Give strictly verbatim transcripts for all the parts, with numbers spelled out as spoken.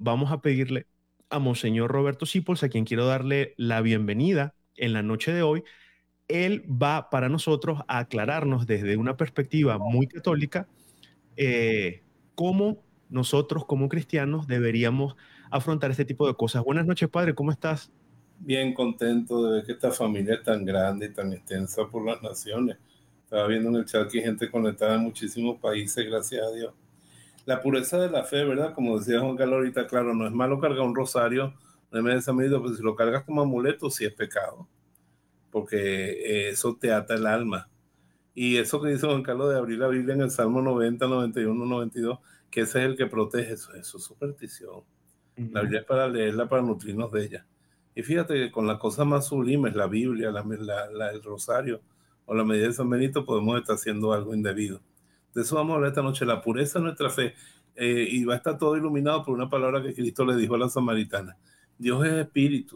vamos a pedirle a Monseñor Roberto Sipols, a quien quiero darle la bienvenida en la noche de hoy. Él va para nosotros a aclararnos desde una perspectiva muy católica eh, cómo nosotros como cristianos deberíamos afrontar este tipo de cosas. Buenas noches, padre, ¿cómo estás? Bien contento de ver que esta familia es tan grande y tan extensa por las naciones. Estaba viendo en el chat que hay gente conectada en muchísimos países, gracias a Dios. La pureza de la fe, ¿verdad? Como decía Juan Carlos ahorita, claro, no es malo cargar un rosario, no es medio medida, pero si lo cargas como amuleto, sí es pecado, porque eh, eso te ata el alma. Y eso que dice Juan Carlos de abrir la Biblia en el Salmo noventa, noventa y uno, noventa y dos, que ese es el que protege, eso, eso es superstición. La Ujú. Biblia es para leerla, para nutrirnos de ella. Y fíjate que con las cosas más sublimes, la Biblia, la, la, la, el rosario o la medida de San Benito, podemos estar haciendo algo indebido. De eso vamos a hablar esta noche, la pureza de nuestra fe. Eh, y va a estar todo iluminado por una palabra que Cristo le dijo a la samaritana. Dios es espíritu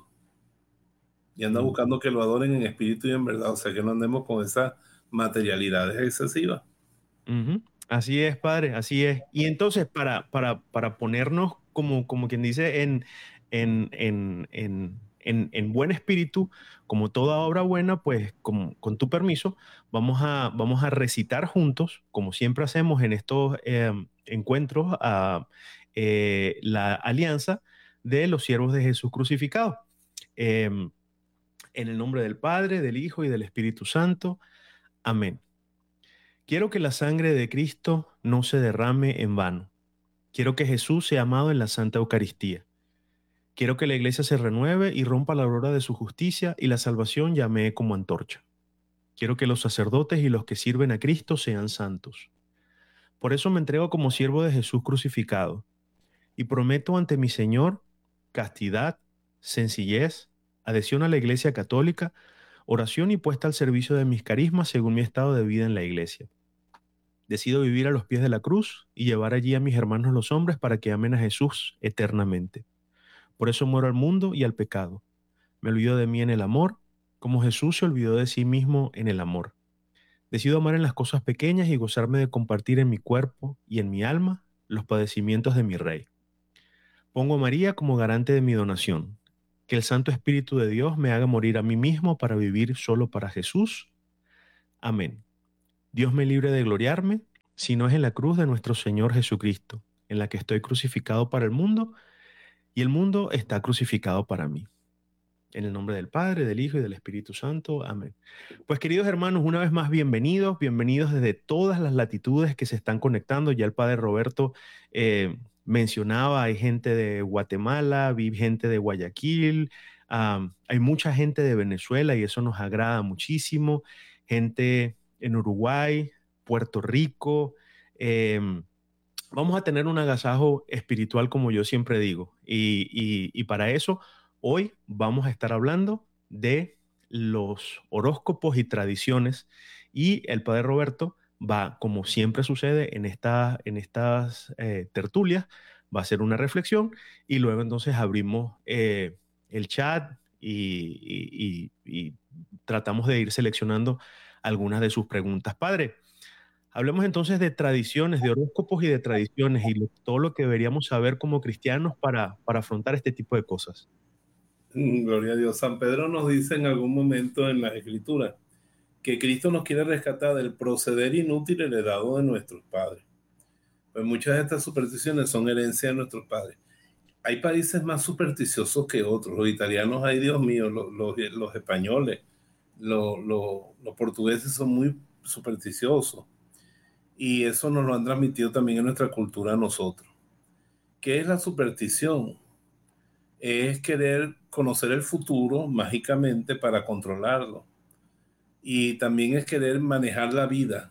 y anda Mm. buscando que lo adoren en espíritu y en verdad. O sea, que no andemos con esas materialidades excesivas. Ujú. Así es, padre, así es. Y entonces, para, para, para ponernos como, como quien dice en, en, en, en, en, en buen espíritu, como toda obra buena, pues con, con tu permiso, vamos a, vamos a recitar juntos, como siempre hacemos en estos eh, encuentros, a, eh, la alianza de los siervos de Jesús crucificado. Em, en el nombre del Padre, del Hijo y del Espíritu Santo. Amén. Quiero que la sangre de Cristo no se derrame en vano. Quiero que Jesús sea amado en la Santa Eucaristía. Quiero que la Iglesia se renueve y rompa la aurora de su justicia y la salvación llamee como antorcha. Quiero que los sacerdotes y los que sirven a Cristo sean santos. Por eso me entrego como siervo de Jesús crucificado y prometo ante mi Señor castidad, sencillez, adhesión a la Iglesia católica, oración y puesta al servicio de mis carismas según mi estado de vida en la Iglesia. Decido vivir a los pies de la cruz y llevar allí a mis hermanos los hombres para que amen a Jesús eternamente. Por eso muero al mundo y al pecado. Me olvido de mí en el amor, como Jesús se olvidó de sí mismo en el amor. Decido amar en las cosas pequeñas y gozarme de compartir en mi cuerpo y en mi alma los padecimientos de mi Rey. Pongo a María como garante de mi donación. Que el Santo Espíritu de Dios me haga morir a mí mismo para vivir solo para Jesús. Amén. Dios me libre de gloriarme, si no es en la cruz de nuestro Señor Jesucristo, en la que estoy crucificado para el mundo y el mundo está crucificado para mí. En el nombre del Padre, del Hijo y del Espíritu Santo. Amén. Pues queridos hermanos, una vez más bienvenidos, bienvenidos desde todas las latitudes que se están conectando. Ya el Padre Roberto eh, mencionaba, hay gente de Guatemala, vi gente de Guayaquil, um, hay mucha gente de Venezuela y eso nos agrada muchísimo. Gente en Uruguay, Puerto Rico. Eh, Vamos a tener un agasajo espiritual, como yo siempre digo. Y, y, y para eso, hoy vamos a estar hablando de los horóscopos y tradiciones. Y el Padre Roberto va, como siempre sucede en, esta, en estas eh, tertulias, va a hacer una reflexión y luego entonces abrimos eh, el chat y, y, y, y tratamos de ir seleccionando algunas de sus preguntas. Padre, hablemos entonces de tradiciones, de horóscopos y de tradiciones y lo- todo lo que deberíamos saber como cristianos para, para afrontar este tipo de cosas. Mm, Gloria a Dios. San Pedro nos dice en algún momento en las Escrituras que Cristo nos quiere rescatar del proceder inútil heredado de nuestros padres. Pues muchas de estas supersticiones son herencia de nuestros padres. Hay países más supersticiosos que otros. Los italianos, ay Dios mío, los, los, los españoles, los, los, los portugueses son muy supersticiosos. Y eso nos lo han transmitido también en nuestra cultura a nosotros. ¿Qué es la superstición? Es querer conocer el futuro mágicamente para controlarlo. Y también es querer manejar la vida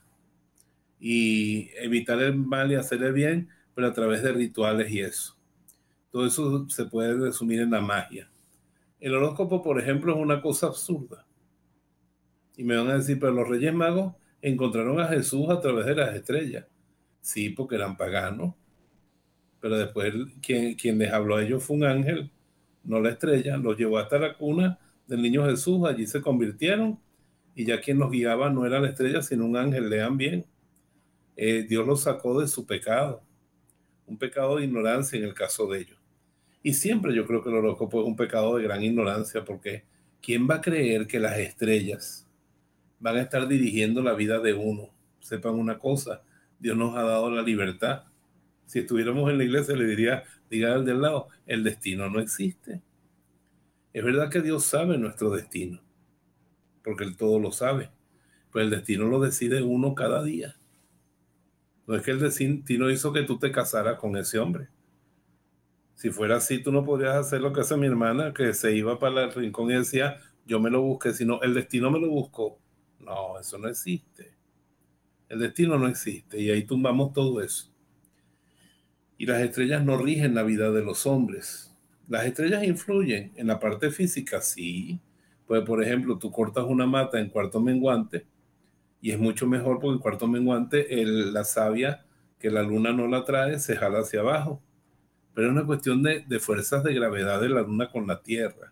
y evitar el mal y hacer el bien, pero a través de rituales y eso. Todo eso se puede resumir en la magia. El horóscopo, por ejemplo, es una cosa absurda. Y me van a decir, pero los Reyes Magos encontraron a Jesús a través de las estrellas. Sí, porque eran paganos, pero después quien, quien les habló a ellos fue un ángel, no la estrella, los llevó hasta la cuna del niño Jesús, allí se convirtieron y ya quien los guiaba no era la estrella, sino un ángel, lean bien. Eh, Dios los sacó de su pecado, un pecado de ignorancia en el caso de ellos. Y siempre yo creo que el horóscopo es un pecado de gran ignorancia, porque ¿quién va a creer que las estrellas van a estar dirigiendo la vida de uno? Sepan una cosa, Dios nos ha dado la libertad. Si estuviéramos en la iglesia le diría, diga al del lado, el destino no existe. Es verdad que Dios sabe nuestro destino, porque Él todo lo sabe, pero el destino lo decide uno cada día. No es que el destino hizo que tú te casaras con ese hombre. Si fuera así, tú no podrías hacer lo que hace mi hermana, que se iba para el rincón y decía, yo me lo busqué, sino el destino me lo buscó. No, eso no existe. El destino no existe y ahí tumbamos todo eso. Y las estrellas no rigen la vida de los hombres. Las estrellas influyen en la parte física, sí. Pues, por ejemplo, tú cortas una mata en cuarto menguante y es mucho mejor porque en cuarto menguante el, la savia que la luna no la trae se jala hacia abajo. Pero es una cuestión de, de fuerzas de gravedad de la luna con la tierra.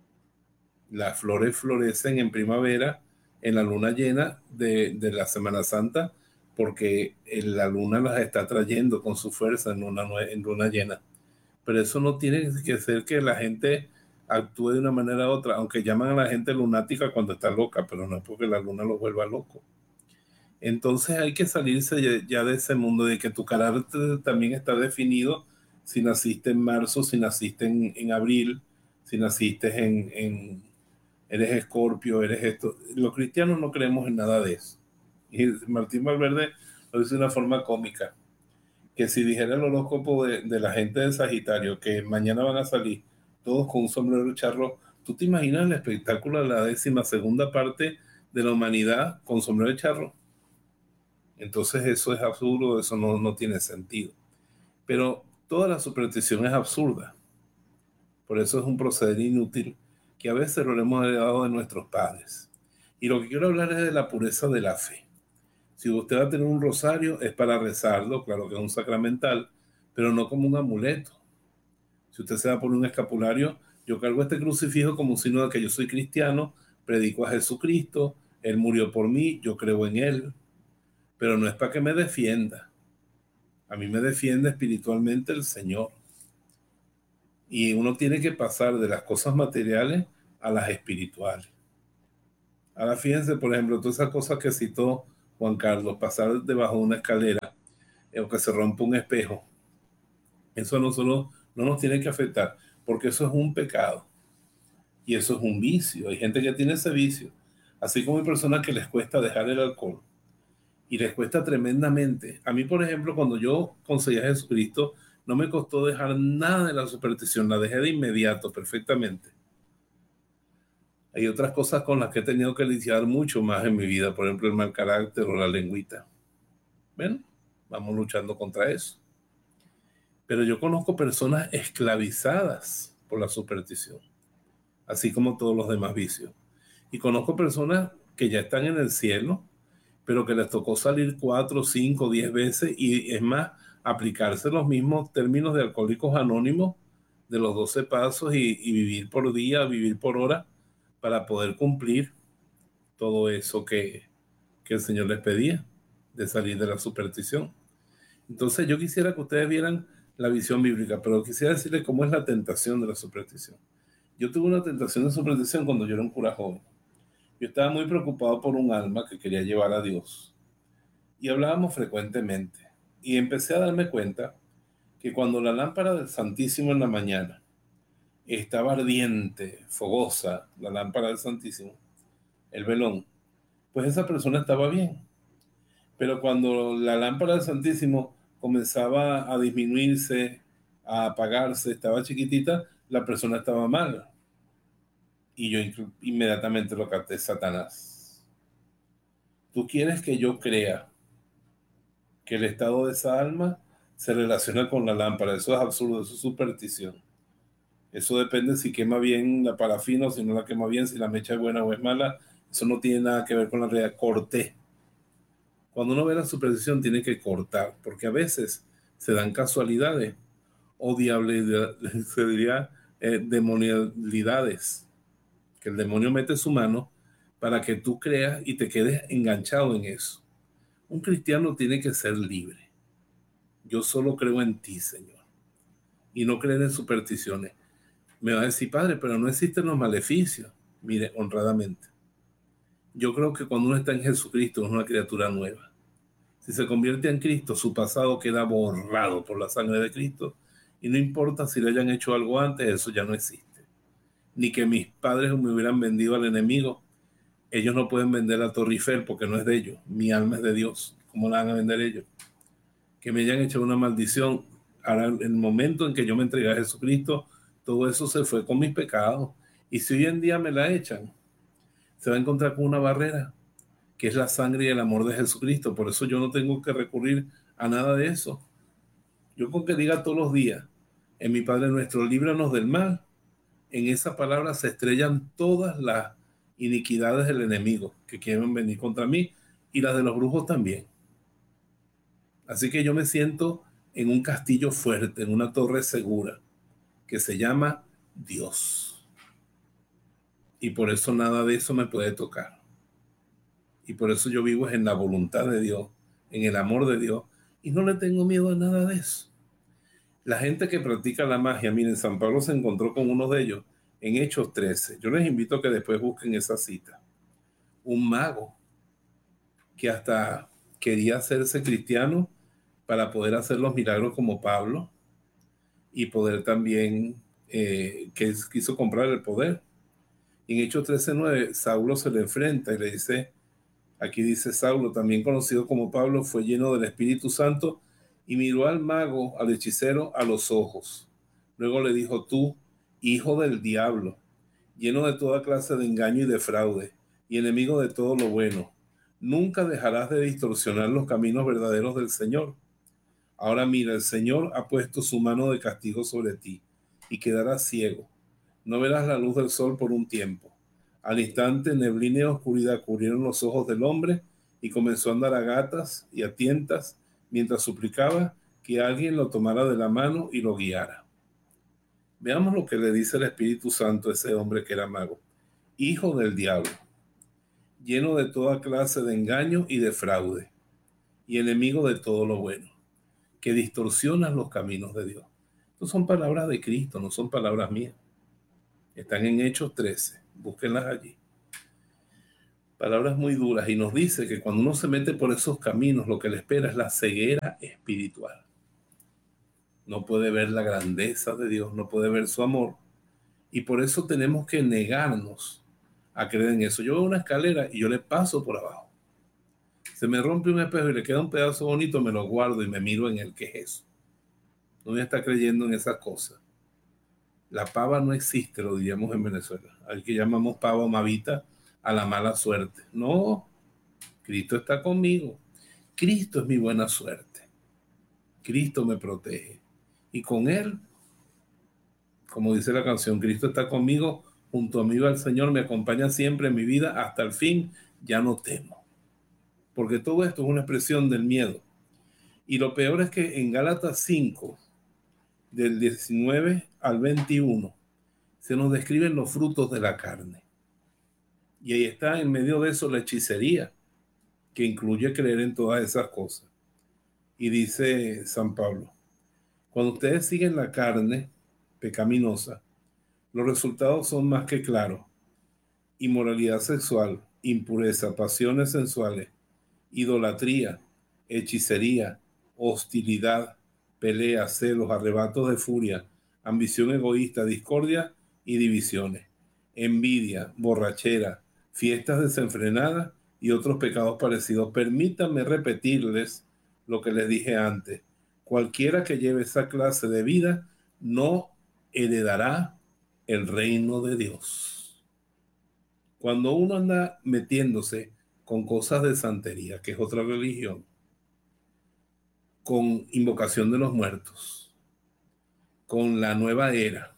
Las flores florecen en primavera, en la luna llena de, de la Semana Santa, porque la luna las está trayendo con su fuerza en luna, en luna llena. Pero eso no tiene que ser que la gente actúe de una manera u otra, aunque llaman a la gente lunática cuando está loca, pero no es porque la luna lo vuelva loco. Entonces hay que salirse ya de ese mundo de que tu carácter también está definido si naciste en marzo, si naciste en, en abril, si naciste en, en, eres escorpio, eres esto. Los cristianos no creemos en nada de eso. Y Martín Valverde lo dice de una forma cómica, que si dijera el horóscopo de, de la gente de Sagitario que mañana van a salir todos con un sombrero charro, ¿tú te imaginas el espectáculo de la décima segunda parte de la humanidad con sombrero de charro? Entonces eso es absurdo, eso no, no tiene sentido. Pero toda la superstición es absurda. Por eso es un proceder inútil que a veces lo hemos heredado de nuestros padres. Y lo que quiero hablar es de la pureza de la fe. Si usted va a tener un rosario es para rezarlo, claro que es un sacramental, pero no como un amuleto. Si usted se va a poner un escapulario, yo cargo este crucifijo como un signo de que yo soy cristiano, predico a Jesucristo, Él murió por mí, yo creo en Él, pero no es para que me defienda. A mí me defiende espiritualmente el Señor. Y uno tiene que pasar de las cosas materiales a las espirituales. Ahora fíjense, por ejemplo, todas esas cosas que citó Juan Carlos, pasar debajo de una escalera o que se rompa un espejo. Eso no solo no nos tiene que afectar, porque eso es un pecado. Y eso es un vicio. Hay gente que tiene ese vicio. Así como hay personas que les cuesta dejar el alcohol. Y les cuesta tremendamente. A mí, por ejemplo, cuando yo conseguí a Jesucristo, no me costó dejar nada de la superstición, la dejé de inmediato, perfectamente. Hay otras cosas con las que he tenido que lidiar mucho más en mi vida, por ejemplo, el mal carácter o la lengüita. ¿Ven? Vamos luchando contra eso. Pero yo conozco personas esclavizadas por la superstición, así como todos los demás vicios. Y conozco personas que ya están en el cielo, pero que les tocó salir cuatro, cinco, diez veces y es más, aplicarse los mismos términos de Alcohólicos Anónimos de los doce pasos y, y vivir por día, vivir por hora para poder cumplir todo eso que, que el Señor les pedía de salir de la superstición. Entonces yo quisiera que ustedes vieran la visión bíblica, pero quisiera decirles cómo es la tentación de la superstición. Yo tuve una tentación de superstición cuando yo era un cura joven. Yo estaba muy preocupado por un alma que quería llevar a Dios. Y hablábamos frecuentemente. Y empecé a darme cuenta que cuando la lámpara del Santísimo en la mañana estaba ardiente, fogosa, la lámpara del Santísimo, el velón, pues esa persona estaba bien. Pero cuando la lámpara del Santísimo comenzaba a disminuirse, a apagarse, estaba chiquitita, la persona estaba mal. Y yo inmediatamente lo capté: Satanás, tú quieres que yo crea que el estado de esa alma se relaciona con la lámpara. Eso es absurdo, eso es superstición. Eso depende si quema bien la parafina o si no la quema bien, si la mecha es buena o es mala. Eso no tiene nada que ver con la realidad. Corté. Cuando uno ve la superstición tiene que cortar, porque a veces se dan casualidades o diablidades, se diría eh, demonialidades, que el demonio mete su mano para que tú creas y te quedes enganchado en eso. Un cristiano tiene que ser libre. Yo solo creo en ti, Señor. y no creer en supersticiones. Me va a decir, padre, pero no existen los maleficios. Mire, honradamente, yo creo que cuando uno está en Jesucristo es una criatura nueva. Si se convierte en Cristo, su pasado queda borrado por la sangre de Cristo, y no importa si le hayan hecho algo antes, eso ya no existe. Ni que mis padres me hubieran vendido al enemigo. Ellos no pueden vender la Torre Eiffel porque no es de ellos. Mi alma es de Dios. ¿Cómo la van a vender ellos? Que me hayan hecho una maldición. Ahora, en el momento en que yo me entregué a Jesucristo, todo eso se fue con mis pecados. Y si hoy en día me la echan, se va a encontrar con una barrera, que es la sangre y el amor de Jesucristo. Por eso yo no tengo que recurrir a nada de eso. Yo con que diga todos los días, en mi Padre nuestro, líbranos del mal, en esa palabra se estrellan todas las iniquidades del enemigo que quieren venir contra mí, y las de los brujos también. Así que yo me siento en un castillo fuerte, en una torre segura, que se llama Dios. Y por eso nada de eso me puede tocar. Y por eso yo vivo en la voluntad de Dios, en el amor de Dios, y no le tengo miedo a nada de eso. La gente que practica la magia, miren, San Pablo se encontró con uno de ellos en Hechos trece. Yo les invito a que después busquen esa cita. Un mago que hasta quería hacerse cristiano para poder hacer los milagros como Pablo y poder también, eh, que quiso comprar el poder. En Hechos trece nueve, Saulo se le enfrenta y le dice, aquí dice Saulo, también conocido como Pablo, fue lleno del Espíritu Santo y miró al mago, al hechicero, a los ojos. Luego le dijo, tú, hijo del diablo, lleno de toda clase de engaño y de fraude, y enemigo de todo lo bueno, nunca dejarás de distorsionar los caminos verdaderos del Señor. Ahora mira, el Señor ha puesto su mano de castigo sobre ti, y quedarás ciego. No verás la luz del sol por un tiempo. Al instante, neblina y oscuridad cubrieron los ojos del hombre, y comenzó a andar a gatas y a tientas, mientras suplicaba que alguien lo tomara de la mano y lo guiara. Veamos lo que le dice el Espíritu Santo a ese hombre que era mago. Hijo del diablo, lleno de toda clase de engaño y de fraude, y enemigo de todo lo bueno, que distorsionas los caminos de Dios. Estas son palabras de Cristo, no son palabras mías. Están en Hechos trece, búsquenlas allí. Palabras muy duras, y nos dice que cuando uno se mete por esos caminos, lo que le espera es la ceguera espiritual. No puede ver la grandeza de Dios, no puede ver su amor, y por eso tenemos que negarnos a creer en eso. Yo veo una escalera y yo le paso por abajo. Se me rompe un espejo y le queda un pedazo bonito, me lo guardo y me miro en el que es eso. No voy a estar creyendo en esas cosas. La pava no existe, lo diríamos en Venezuela. Al que llamamos pava mavita a la mala suerte. No, Cristo está conmigo. Cristo es mi buena suerte. Cristo me protege. Y con Él, como dice la canción, Cristo está conmigo, junto a mí va el Señor, me acompaña siempre en mi vida hasta el fin, ya no temo. Porque todo esto es una expresión del miedo. Y lo peor es que en Gálatas cinco, del diecinueve al veintiuno, se nos describen los frutos de la carne. Y ahí está en medio de eso la hechicería, que incluye creer en todas esas cosas. Y dice San Pablo, cuando ustedes siguen la carne pecaminosa, los resultados son más que claros. Inmoralidad sexual, impureza, pasiones sensuales, idolatría, hechicería, hostilidad, peleas, celos, arrebatos de furia, ambición egoísta, discordia y divisiones, envidia, borrachera, fiestas desenfrenadas y otros pecados parecidos. Permítanme repetirles lo que les dije antes. Cualquiera que lleve esa clase de vida no heredará el reino de Dios. Cuando uno anda metiéndose con cosas de santería, que es otra religión, con invocación de los muertos, con la nueva era,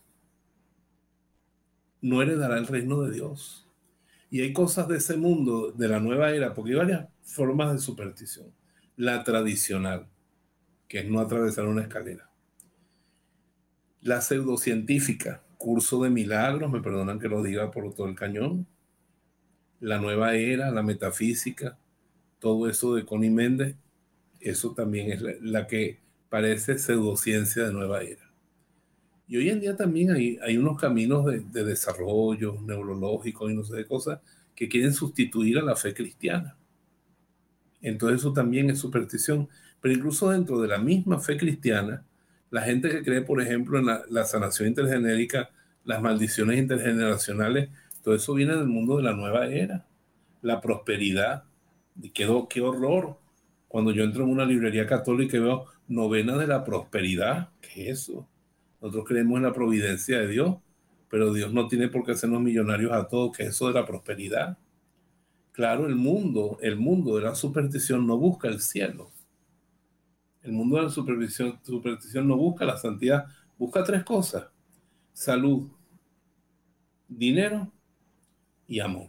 no heredará el reino de Dios. Y hay cosas de ese mundo, de la nueva era, porque hay varias formas de superstición. La tradicional, que es no atravesar una escalera. La pseudocientífica, curso de milagros, me perdonan que lo diga por todo el cañón. La nueva era, la metafísica, todo eso de Connie Méndez, eso también es la, la que parece pseudociencia de nueva era. Y hoy en día también hay, hay unos caminos de, de desarrollo neurológico y no sé de cosas que quieren sustituir a la fe cristiana. Entonces eso también es superstición. Pero incluso dentro de la misma fe cristiana, la gente que cree, por ejemplo, en la, la sanación intergenérica, las maldiciones intergeneracionales, todo eso viene del mundo de la nueva era. La prosperidad. Y quedó, qué horror. Cuando yo entro en una librería católica y veo novena de la prosperidad, ¿qué es eso? Nosotros creemos en la providencia de Dios, pero Dios no tiene por qué hacernos millonarios a todos, ¿qué es eso de la prosperidad? Claro, el mundo, el mundo de la superstición no busca el cielo. El mundo de la superstición, superstición no busca la santidad, busca tres cosas: salud, dinero y amor.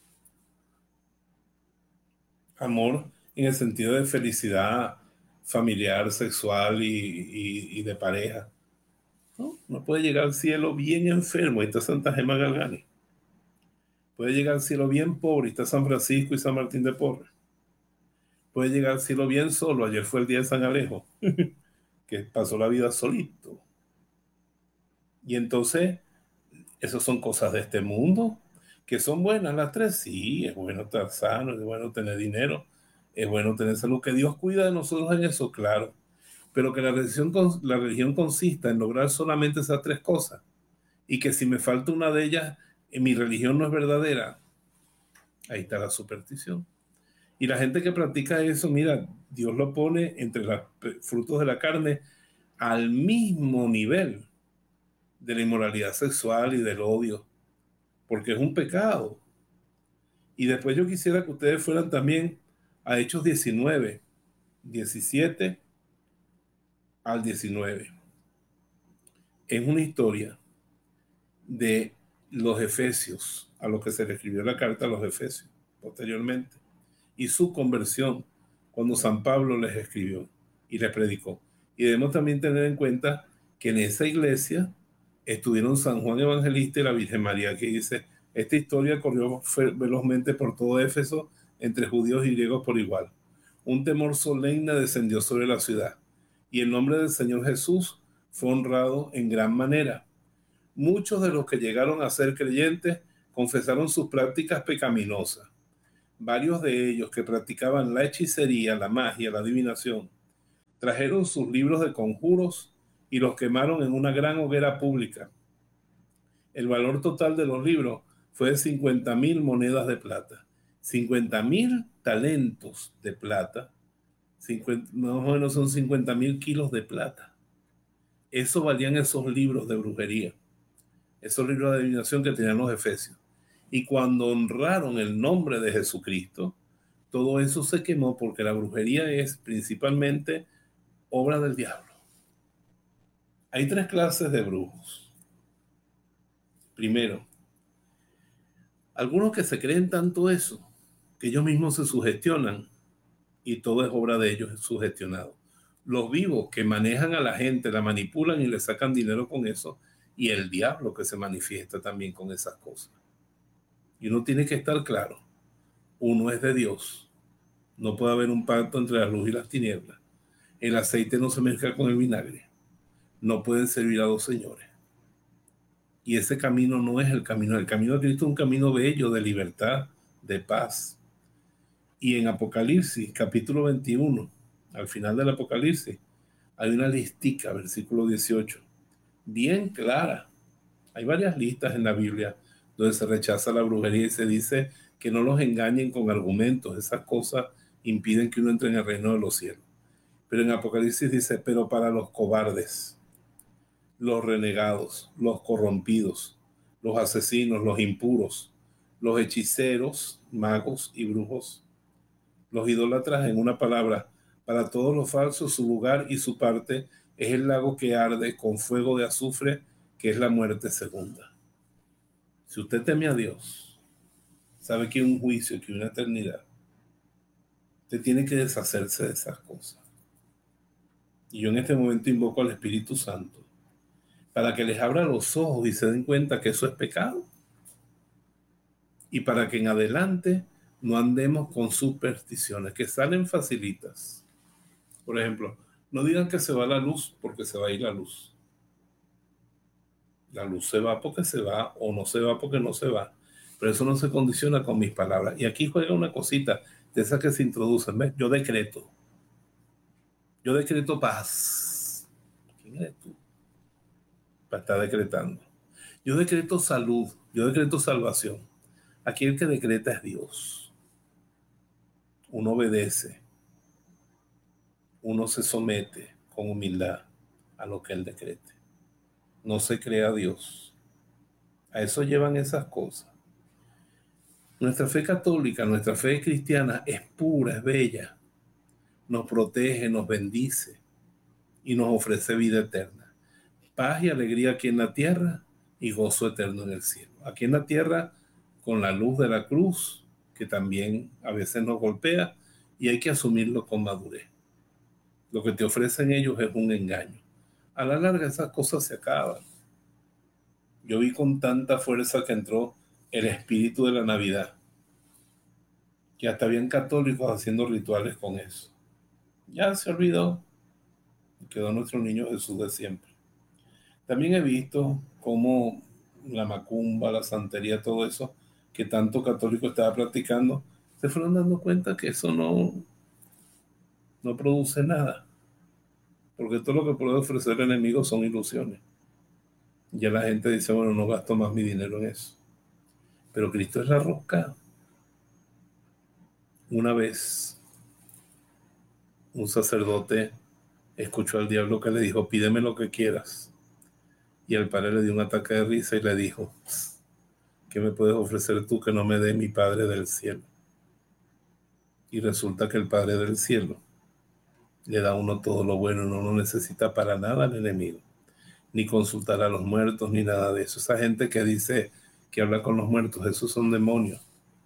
Amor en el sentido de felicidad familiar, sexual y, y, y de pareja. ¿No? No puede llegar al cielo bien enfermo, y está Santa Gemma Galgani. Puede llegar al cielo bien pobre, y está San Francisco y San Martín de Porres. Puede llegar al cielo bien solo, ayer fue el día de San Alejo, que pasó la vida solito. Y entonces, esas son cosas de este mundo, que son buenas las tres. Sí, es bueno estar sano, es bueno tener dinero, es bueno tener salud, que Dios cuida de nosotros en eso, claro. Pero que la religión, la religión consista en lograr solamente esas tres cosas, y que si me falta una de ellas, mi religión no es verdadera, ahí está la superstición. Y la gente que practica eso, mira, Dios lo pone entre los frutos de la carne al mismo nivel de la inmoralidad sexual y del odio, porque es un pecado. Y después yo quisiera que ustedes fueran también a Hechos diecinueve, diecisiete al diecinueve. Es una historia de los efesios, a los que se le escribió la carta a los efesios posteriormente, y su conversión cuando San Pablo les escribió y les predicó. Y debemos también tener en cuenta que en esa iglesia estuvieron San Juan Evangelista y la Virgen María, que dice: esta historia corrió velozmente por todo Éfeso, entre judíos y griegos por igual. Un temor solemne descendió sobre la ciudad, y el nombre del Señor Jesús fue honrado en gran manera. Muchos de los que llegaron a ser creyentes confesaron sus prácticas pecaminosas. Varios de ellos, que practicaban la hechicería, la magia, la adivinación, trajeron sus libros de conjuros y los quemaron en una gran hoguera pública. El valor total de los libros fue de cincuenta mil monedas de plata. cincuenta mil talentos de plata. cincuenta, más o menos son cincuenta mil kilos de plata. Eso valían esos libros de brujería, esos libros de adivinación que tenían los efesios. Y cuando honraron el nombre de Jesucristo, todo eso se quemó, porque la brujería es principalmente obra del diablo. Hay tres clases de brujos. Primero, algunos que se creen tanto eso que ellos mismos se sugestionan y todo es obra de ellos sugestionado. Los vivos, que manejan a la gente, la manipulan y le sacan dinero con eso, y el diablo, que se manifiesta también con esas cosas. Y uno tiene que estar claro: uno es de Dios. No puede haber un pacto entre la luz y las tinieblas. El aceite no se mezcla con el vinagre. No pueden servir a dos señores. Y ese camino no es el camino. El camino de Cristo es un camino bello, de libertad, de paz. Y en Apocalipsis, capítulo veintiuno, al final del Apocalipsis, hay una listica, versículo dieciocho, bien clara. Hay varias listas en la Biblia donde se rechaza la brujería y se dice que no los engañen con argumentos. Esas cosas impiden que uno entre en el reino de los cielos. Pero en Apocalipsis dice: pero para los cobardes, los renegados, los corrompidos, los asesinos, los impuros, los hechiceros, magos y brujos, los idólatras, en una palabra, para todos los falsos, su lugar y su parte es el lago que arde con fuego de azufre, que es la muerte segunda. Si usted teme a Dios, sabe que hay un juicio, que hay una eternidad, usted tiene que deshacerse de esas cosas. Y yo en este momento invoco al Espíritu Santo para que les abra los ojos y se den cuenta que eso es pecado, y para que en adelante no andemos con supersticiones que salen facilitas. Por ejemplo, no digan que se va la luz, porque se va a ir la luz. La luz se va porque se va o no se va porque no se va. Pero eso no se condiciona con mis palabras. Y aquí juega una cosita de esas que se introducen. ¿Ves? Yo decreto. Yo decreto paz. ¿Quién eres tú para estar decretando? Yo decreto salud. Yo decreto salvación. Aquí el que decreta es Dios. Uno obedece. Uno se somete con humildad a lo que Él decrete. No se crea a Dios. A eso llevan esas cosas. Nuestra fe católica, nuestra fe cristiana es pura, es bella. Nos protege, nos bendice y nos ofrece vida eterna. Paz y alegría aquí en la tierra y gozo eterno en el cielo. Aquí en la tierra con la luz de la cruz, que también a veces nos golpea y hay que asumirlo con madurez. Lo que te ofrecen ellos es un engaño. A la larga esas cosas se acaban. Yo vi con tanta fuerza que entró el espíritu de la Navidad, que hasta habían católicos haciendo rituales con eso. Ya se olvidó, quedó nuestro niño Jesús de siempre. También he visto cómo la macumba, la santería, todo eso que tanto católico estaba practicando, se fueron dando cuenta que eso no, no produce nada, porque todo lo que puede ofrecer el enemigo son ilusiones. Ya la gente dice, bueno, no gasto más mi dinero en eso. Pero Cristo es la roca. Una vez un sacerdote escuchó al diablo que le dijo, pídeme lo que quieras. Y el padre le dio un ataque de risa y le dijo, ¿qué me puedes ofrecer tú que no me dé mi Padre del cielo? Y resulta que el Padre del cielo le da a uno todo lo bueno, no lo necesita para nada al enemigo, ni consultar a los muertos, ni nada de eso. Esa gente que dice que habla con los muertos, esos son demonios,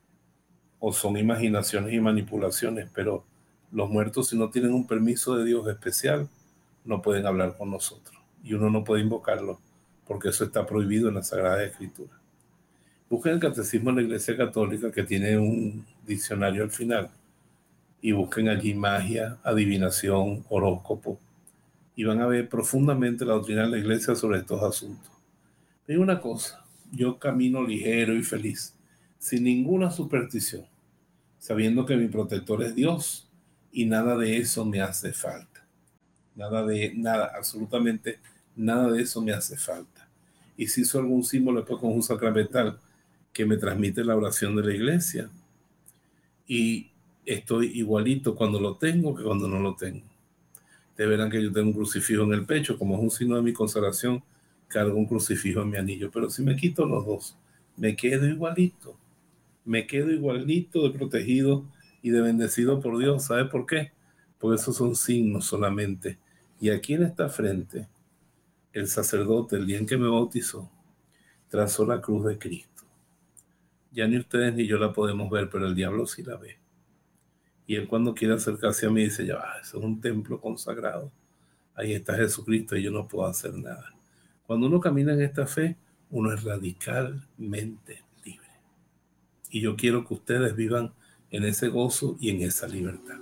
o son imaginaciones y manipulaciones, pero los muertos, si no tienen un permiso de Dios especial, no pueden hablar con nosotros, y uno no puede invocarlo, porque eso está prohibido en la Sagrada Escritura. Busquen el Catecismo de la Iglesia Católica, que tiene un diccionario al final, y busquen allí magia, adivinación, horóscopo, y van a ver profundamente la doctrina de la Iglesia sobre estos asuntos. Hay una cosa, yo camino ligero y feliz, sin ninguna superstición, sabiendo que mi protector es Dios y nada de eso me hace falta. Nada de, nada, absolutamente nada de eso me hace falta. Y si hizo algún símbolo después con un sacramental que me transmite la oración de la iglesia, y estoy igualito cuando lo tengo que cuando no lo tengo. Ustedes verán que yo tengo un crucifijo en el pecho, como es un signo de mi consagración, cargo un crucifijo en mi anillo, pero si me quito los dos, me quedo igualito, me quedo igualito de protegido y de bendecido por Dios. ¿Sabe por qué? Porque esos son signos solamente. Y aquí en esta frente, el sacerdote, el día en que me bautizó, trazó la cruz de Cristo. Ya ni ustedes ni yo la podemos ver, pero el diablo sí la ve. Y él cuando quiere acercarse a mí dice, ya va, eso es un templo consagrado. Ahí está Jesucristo y yo no puedo hacer nada. Cuando uno camina en esta fe, uno es radicalmente libre. Y yo quiero que ustedes vivan en ese gozo y en esa libertad.